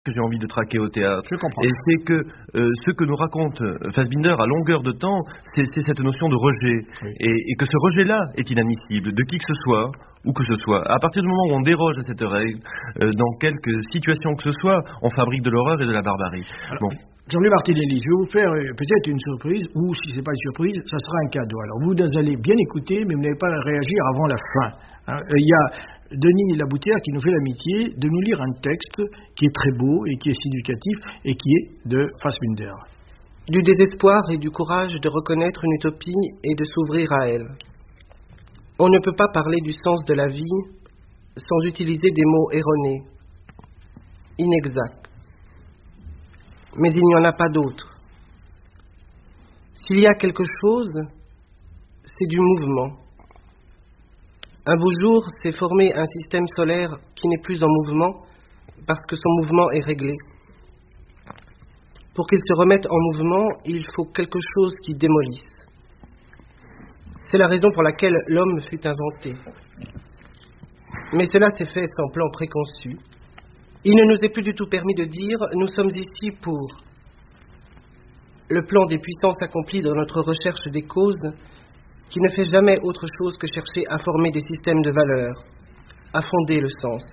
que j'ai envie de traquer au théâtre. Je comprends. Et c'est que ce que nous raconte Fassbinder à longueur de temps, c'est cette notion de rejet. Oui. Et que ce rejet-là est inadmissible, de qui que ce soit, où que ce soit. À partir du moment où on déroge à cette règle, dans quelque situation que ce soit, on fabrique de l'horreur et de la barbarie. Alors, bon. Jean-Louis Martinelli, je vais vous faire peut-être une surprise, ou si ce n'est pas une surprise, ça sera un cadeau. Alors vous allez bien écouter, mais vous n'allez pas réagir avant la fin. Il y a Denis Laboutière qui nous fait l'amitié de nous lire un texte qui est très beau et qui est significatif et qui est de Fassbinder. Du désespoir et du courage de reconnaître une utopie et de s'ouvrir à elle. On ne peut pas parler du sens de la vie sans utiliser des mots erronés, inexacts. Mais il n'y en a pas d'autre. S'il y a quelque chose, c'est du mouvement. Un beau jour s'est formé un système solaire qui n'est plus en mouvement parce que son mouvement est réglé. Pour qu'il se remette en mouvement, il faut quelque chose qui démolisse. C'est la raison pour laquelle l'homme fut inventé. Mais cela s'est fait sans plan préconçu. Il ne nous est plus du tout permis de dire « nous sommes ici pour ». Le plan des puissances accompli dans notre recherche des causes, qui ne fait jamais autre chose que chercher à former des systèmes de valeurs, à fonder le sens.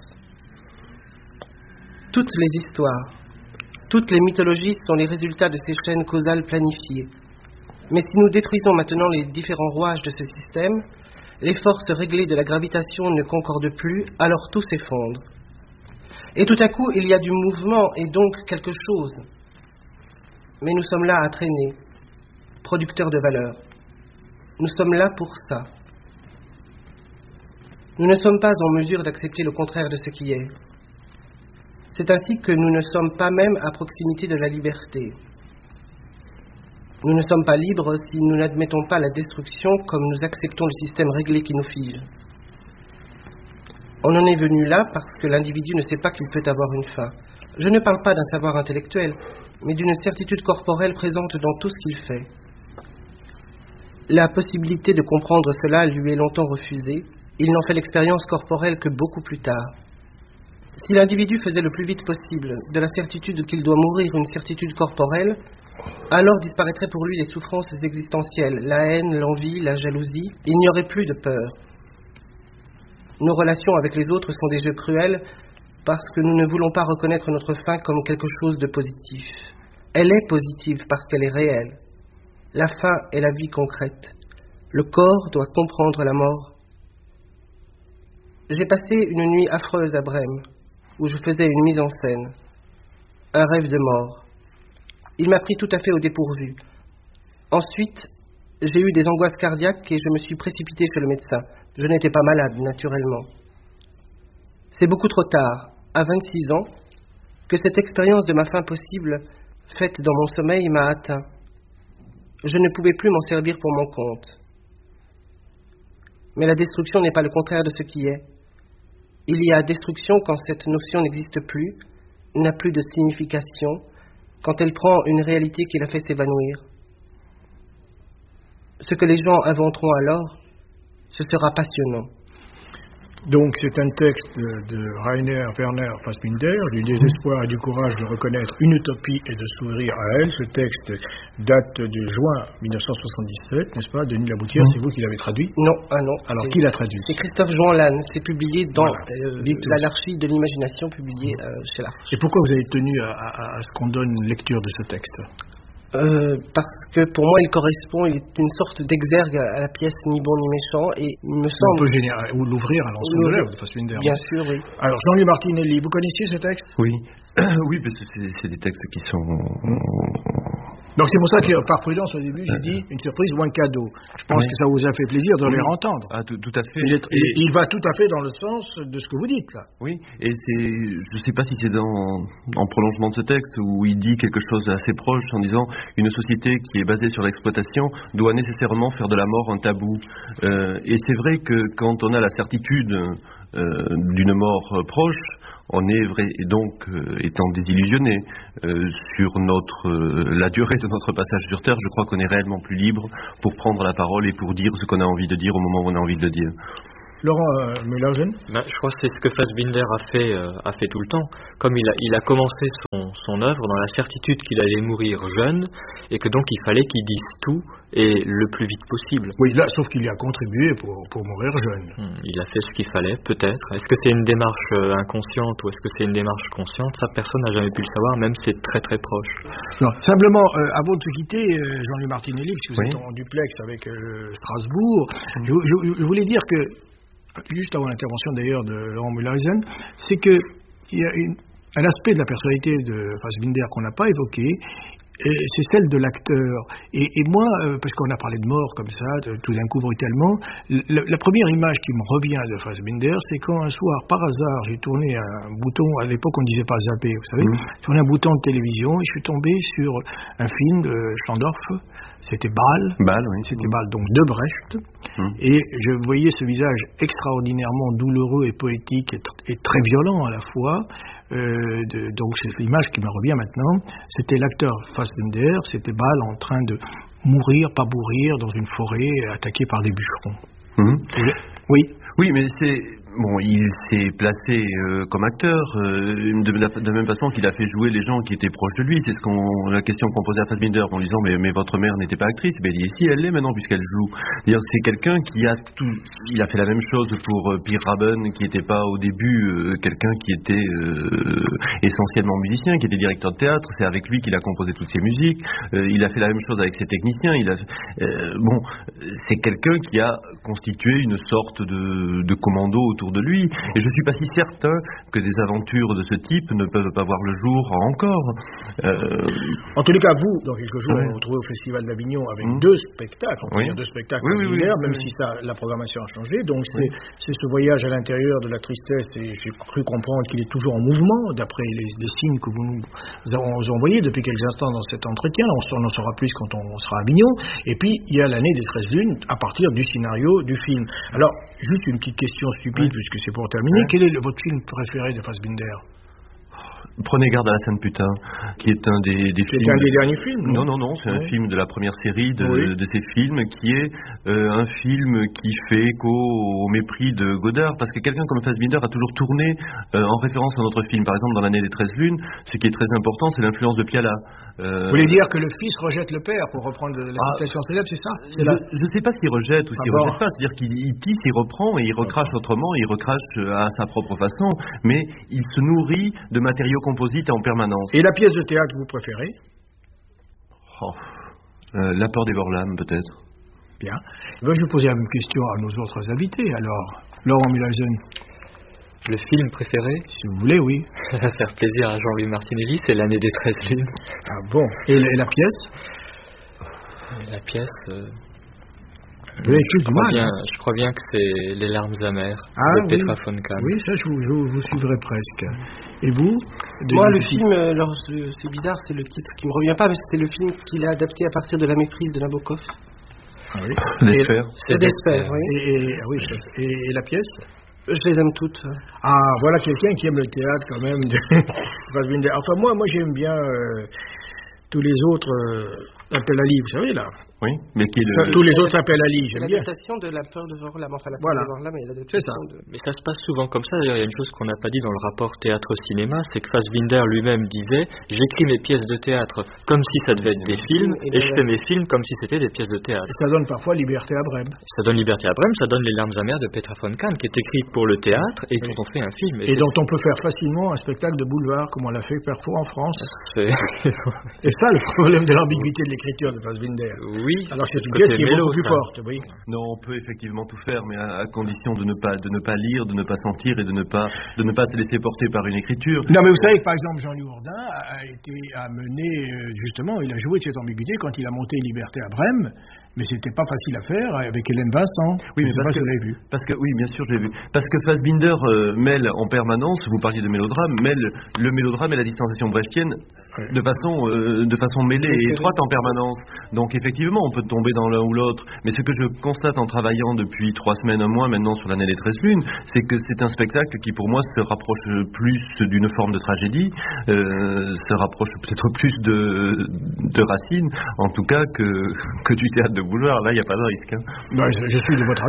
Toutes les histoires, toutes les mythologies sont les résultats de ces chaînes causales planifiées. Mais si nous détruisons maintenant les différents rouages de ce système, les forces réglées de la gravitation ne concordent plus, alors tout s'effondre. Et tout à coup, il y a du mouvement et donc quelque chose. Mais nous sommes là à traîner, producteurs de valeur. Nous sommes là pour ça. Nous ne sommes pas en mesure d'accepter le contraire de ce qui est. C'est ainsi que nous ne sommes pas même à proximité de la liberté. Nous ne sommes pas libres si nous n'admettons pas la destruction comme nous acceptons le système réglé qui nous fige. On en est venu là parce que l'individu ne sait pas qu'il peut avoir une fin. Je ne parle pas d'un savoir intellectuel, mais d'une certitude corporelle présente dans tout ce qu'il fait. La possibilité de comprendre cela lui est longtemps refusée. Il n'en fait l'expérience corporelle que beaucoup plus tard. Si l'individu faisait le plus vite possible de la certitude qu'il doit mourir une certitude corporelle, alors disparaîtraient pour lui les souffrances existentielles, la haine, l'envie, la jalousie. Il n'y aurait plus de peur. Nos relations avec les autres sont des jeux cruels parce que nous ne voulons pas reconnaître notre fin comme quelque chose de positif. Elle est positive parce qu'elle est réelle. La fin est la vie concrète. Le corps doit comprendre la mort. J'ai passé une nuit affreuse à Brême, où je faisais une mise en scène. Un rêve de mort. Il m'a pris tout à fait au dépourvu. Ensuite, j'ai eu des angoisses cardiaques et je me suis précipité chez le médecin. Je n'étais pas malade, naturellement. C'est beaucoup trop tard, à 26 ans, que cette expérience de ma fin possible, faite dans mon sommeil, m'a atteint. Je ne pouvais plus m'en servir pour mon compte. Mais la destruction n'est pas le contraire de ce qui est. Il y a destruction quand cette notion n'existe plus, n'a plus de signification, quand elle prend une réalité qui la fait s'évanouir. Ce que les gens inventeront alors, ce sera passionnant. Donc c'est un texte de Rainer Werner Fassbinder, du désespoir et du courage de reconnaître une utopie et de s'ouvrir à elle. Ce texte date de juin 1977, n'est-ce pas, Denis Laboutière, c'est vous qui l'avez traduit? Non, non. Alors qui l'a traduit? C'est Christophe Jouan-Lannes, c'est publié dans voilà. l'Anarchie de l'imagination, publié chez l'Arche. Et pourquoi vous avez tenu à ce qu'on donne lecture de ce texte? Parce que pour moi il est une sorte d'exergue à la pièce Ni bon ni méchant, et il me semble... On peut ou l'ouvrir à l'ensemble de l'œuvre de Fassbinder. Bien sûr, oui. Alors Jean-Louis Martinelli, vous connaissiez ce texte? Oui, oui, parce que c'est des textes qui sont... Donc c'est pour ça que par prudence au début j'ai dit une surprise ou un cadeau. Je pense que ça vous a fait plaisir de les entendre. Ah, tout à fait. Il va tout à fait dans le sens de ce que vous dites là. Oui, et je ne sais pas si c'est en prolongement de ce texte où il dit quelque chose d'assez proche en disant une société qui est basée sur l'exploitation doit nécessairement faire de la mort un tabou. Et c'est vrai que quand on a la certitude d'une mort proche, on est vrai, et donc étant désillusionné sur la durée de notre passage sur Terre, je crois qu'on est réellement plus libre pour prendre la parole et pour dire ce qu'on a envie de dire au moment où on a envie de le dire. Laurent Mühlhausen. Je crois que c'est ce que Fassbinder a fait tout le temps. Comme il a commencé son œuvre dans la certitude qu'il allait mourir jeune et que donc il fallait qu'il dise tout et le plus vite possible. Oui, là, sauf qu'il y a contribué pour mourir jeune. Il a fait ce qu'il fallait, peut-être. Est-ce que c'est une démarche inconsciente ou est-ce que c'est une démarche consciente? Ça, personne n'a jamais pu le savoir, même si c'est très très proche. Non, simplement, avant de se quitter, Jean-Louis Martinelli, puisque vous êtes en duplex avec Strasbourg, je voulais dire que, juste avant l'intervention d'ailleurs de Laurent Mühlhausen, c'est qu'il y a un aspect de la personnalité de Fassbinder qu'on n'a pas évoqué, c'est celle de l'acteur. Et moi, parce qu'on a parlé de mort comme ça, tout d'un coup brutalement, la première image qui me revient de Fassbinder, c'est quand un soir, par hasard, j'ai tourné un bouton, à l'époque on ne disait pas zapper, vous savez, j'ai tourné un bouton de télévision et je suis tombé sur un film de Schandorf, c'était Bâle, oui. C'était Bâle, donc de Brecht, et je voyais ce visage extraordinairement douloureux et poétique et très violent à la fois. Donc c'est l'image qui me revient maintenant, c'était l'acteur Fassbinder, c'était Bâle en train de mourir, pas mourir, dans une forêt attaqué par des bûcherons. Oui, mais il s'est placé comme acteur de la même façon qu'il a fait jouer les gens qui étaient proches de lui. C'est la question qu'on posait à Fassbinder en lui disant mais votre mère n'était pas actrice. Il dit si, elle l'est maintenant puisqu'elle joue. C'est quelqu'un qui a tout. Il a fait la même chose pour Pierre Rabin, qui n'était pas au début quelqu'un qui était essentiellement musicien, qui était directeur de théâtre. C'est avec lui qu'il a composé toutes ses musiques. Il a fait la même chose avec ses techniciens. C'est quelqu'un qui a constitué une sorte de commando autour de lui, et je suis pas si certain que des aventures de ce type ne peuvent pas voir le jour encore. En tous les cas, vous, dans quelques jours, vous vous retrouvez au Festival d'Avignon avec deux spectacles, deux spectacles même si la programmation a changé, donc c'est ce voyage à l'intérieur de la tristesse, et j'ai cru comprendre qu'il est toujours en mouvement, d'après les signes que vous nous envoyez depuis quelques instants dans cet entretien. On en saura plus quand on sera à Avignon, et puis il y a l'année des 13 lunes à partir du scénario du film. Alors, juste une petite question stupide, puisque c'est pour terminer. Quel est votre film préféré de Fassbinder? Prenez garde à la Sainte Putain, qui est un des films... C'est un des derniers films, non? Non, c'est un film de la première série de ces films, qui est un film qui fait écho au mépris de Godard, parce que quelqu'un comme Fassbinder a toujours tourné en référence à notre film. Par exemple, dans l'année des 13 lunes, ce qui est très important, c'est l'influence de Piala. Vous voulez dire que le fils rejette le père, pour reprendre la citation célèbre, c'est ça? Je ne sais pas s'il rejette ou s'il ne rejette pas, c'est-à-dire qu'il tisse, il reprend et il recrache autrement, il recrache à sa propre façon, mais il se nourrit de matériaux composite en permanence. Et la pièce de théâtre que vous préférez? L'apport des Borlames, peut-être. Bien. Je vais vous poser la même question à nos autres invités, alors. Laurent Mühlhausen. Le film préféré? Si vous voulez, oui. Ça va faire plaisir à Jean-Louis Martinelli, c'est l'année des 13 lunes. Ah bon. Et la pièce? La pièce... Je crois bien que c'est Les larmes amères de Petra von Kahn. Oui, ça je vous suivrai presque. Et vous? Moi, le film, alors c'est bizarre, c'est le titre qui me revient pas, mais c'est le film qu'il a adapté à partir de La méprise de Nabokov. Ah oui. C'est Despair, oui. Et la pièce? Je les aime toutes. Ah, voilà quelqu'un qui aime le théâtre quand même. Enfin moi j'aime bien tous les autres appels à livre, vous savez là. Oui, mais qui est tous les autres appels à livre, j'aime bien. L'adaptation de La peur de Vorlam, enfin La peur voilà. de Vorlam et c'est ça. Mais ça se passe souvent comme ça. D'ailleurs, il y a une chose qu'on n'a pas dit dans le rapport théâtre-cinéma, c'est que Fassbinder lui-même disait « J'écris mes pièces de théâtre comme si ça devait être des films, et je fais mes films comme si c'était des pièces de théâtre. » Et ça donne parfois Liberté à Brême. Ça donne Liberté à Brême, ça donne Les larmes amères de Petra von Kahn, qui est écrite pour le théâtre et dont on fait un film. Et dont on peut faire facilement un spectacle de boulevard, comme on l'a fait parfois en France. C'est ça le problème de l'ambiguïté de l'écriture de Fassbinder. Oui. Alors c'est une pièce qui est beaucoup plus forte, oui. Non, on peut effectivement tout faire, mais à condition de ne pas lire, de ne pas sentir et de ne pas se laisser porter par une écriture. Non, mais vous savez que par exemple Jean-Louis Jourdain a mené justement, il a joué de cette ambiguïté quand il a monté Liberté à Brême. Mais c'était pas facile à faire avec Hélène Vincent. Oui, mais parce que vous l'avez vu. Oui, bien sûr, je l'ai vu. Parce que Fassbinder mêle en permanence, vous parliez de mélodrame, mêle le mélodrame et la distanciation brechtienne de façon mêlée et étroite en permanence. Donc effectivement, on peut tomber dans l'un ou l'autre. Mais ce que je constate en travaillant depuis 3 semaines, un mois maintenant sur l'année des 13 lunes, c'est que c'est un spectacle qui pour moi se rapproche plus d'une forme de tragédie, se rapproche peut-être plus de Racine, en tout cas que du théâtre de boulevard. Là, il n'y a pas de risque. Ben, je suis de votre avis.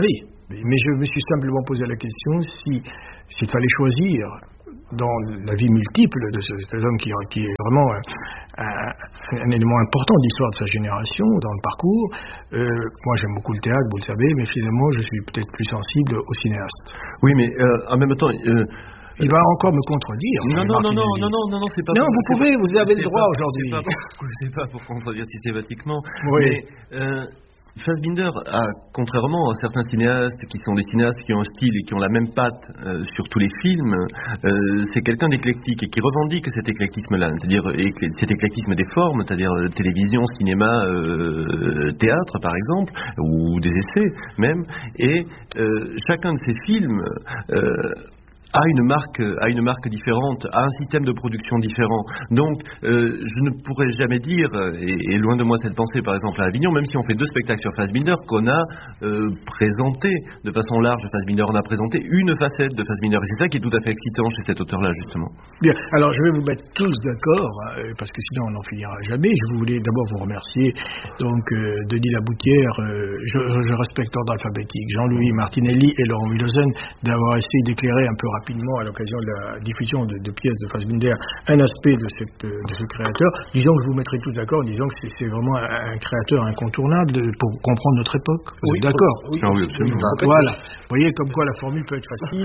Mais je me suis simplement posé la question s'il fallait choisir dans la vie multiple de cet homme qui est vraiment un élément important de l'histoire de sa génération, dans le parcours. Moi, j'aime beaucoup le théâtre, vous le savez, mais finalement, je suis peut-être plus sensible au cinéaste. Oui, mais en même temps... il va encore me contredire. Non, c'est pas... Non, vous avez le droit aujourd'hui. C'est pas pour contredire systématiquement. Oui. Mais Fassbinder a, contrairement à certains cinéastes qui sont des cinéastes qui ont un style et qui ont la même patte sur tous les films, c'est quelqu'un d'éclectique et qui revendique cet éclectisme-là, c'est-à-dire cet éclectisme des formes, c'est-à-dire télévision, cinéma, théâtre par exemple, ou des essais même, et chacun de ces films a une marque différente, a un système de production différent. Donc, je ne pourrais jamais dire, et loin de moi cette pensée, par exemple à Avignon, même si on fait 2 spectacles sur Fassbinder, qu'on a présenté de façon large Fassbinder, on a présenté une facette de Fassbinder, et c'est ça qui est tout à fait excitant chez cet auteur-là, justement. Bien, alors je vais vous mettre tous d'accord, parce que sinon on n'en finira jamais. Je voulais d'abord vous remercier, donc Denis Laboutière, je respecte l'ordre alphabétique, Jean-Louis Martinelli et Laurent Mulhausen, d'avoir essayé d'éclairer un peu rapidement à l'occasion de la diffusion de pièces de Fassbinder un aspect de ce créateur. Disons que je vous mettrai tous d'accord en disant que c'est vraiment un créateur incontournable pour comprendre notre époque. Vous êtes d'accord? Oui, absolument. Voilà. Vous voyez comme quoi la formule peut être facile.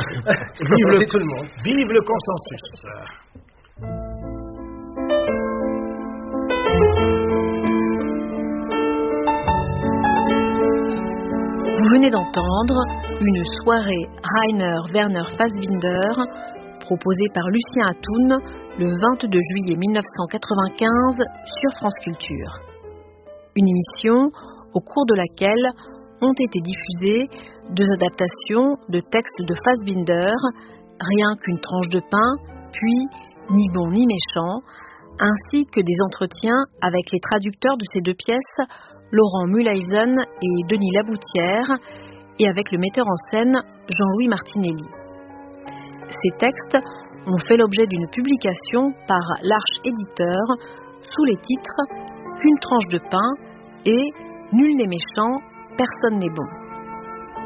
Vive le consensus. Vous venez d'entendre une soirée Rainer Werner Fassbinder proposée par Lucien Atoun le 22 juillet 1995 sur France Culture. Une émission au cours de laquelle ont été diffusées 2 adaptations de textes de Fassbinder, Rien qu'une tranche de pain, puis Ni bon ni méchant, ainsi que des entretiens avec les traducteurs de ces 2 pièces, Laurent Mulhausen et Denis Laboutière, et avec le metteur en scène Jean-Louis Martinelli. Ces textes ont fait l'objet d'une publication par l'Arche Éditeur sous les titres Qu'une tranche de pain et Nul n'est méchant, personne n'est bon.